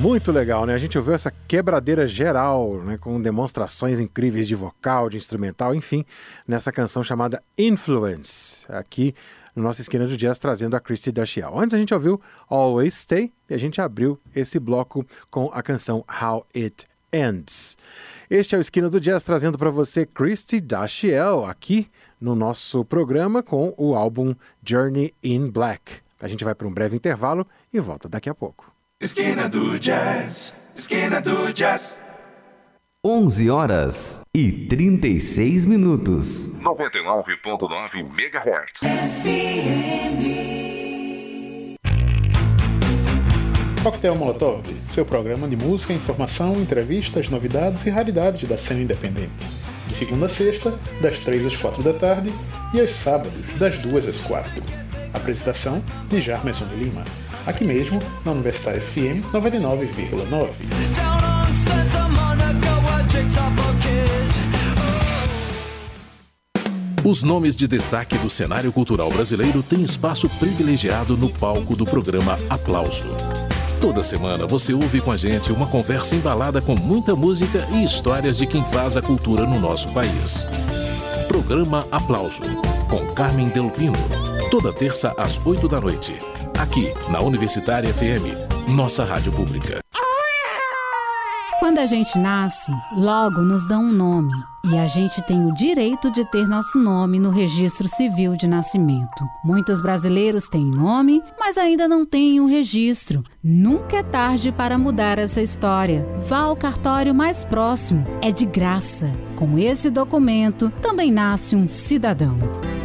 Muito legal, né? A gente ouviu essa quebradeira geral, né? Com demonstrações incríveis de vocal, de instrumental, enfim, nessa canção chamada Influence, aqui no nosso Esquina do Jazz, trazendo a Christy Dashiell. Antes a gente ouviu Always Stay e a gente abriu esse bloco com a canção How It Ends. Este é o Esquina do Jazz, trazendo para você Christy Dashiell aqui no nosso programa com o álbum Journey in Black. A gente vai para um breve intervalo e volta daqui a pouco. Esquina do Jazz, Esquina do Jazz. 11h36. 99.9 MHz. Coquetel Molotov, seu programa de música, informação, entrevistas, novidades e raridades da cena independente. De segunda a sexta, das 3 às 4 da tarde e aos sábados, das 2 às 4. Apresentação de Jarmerson de Lima. Aqui mesmo, na Universitária FM 99,9. Os nomes de destaque do cenário cultural brasileiro têm espaço privilegiado no palco do programa Aplauso. Toda semana você ouve com a gente uma conversa embalada com muita música e histórias de quem faz a cultura no nosso país. Programa Aplauso, com Carmen Del Pino. Toda terça às 8 da noite. Aqui, na Universitária FM, nossa rádio pública. Quando a gente nasce, logo nos dão um nome. E a gente tem o direito de ter nosso nome no Registro Civil de Nascimento. Muitos brasileiros têm nome, mas ainda não têm um registro. Nunca é tarde para mudar essa história. Vá ao cartório mais próximo. É de graça. Com esse documento, também nasce um cidadão.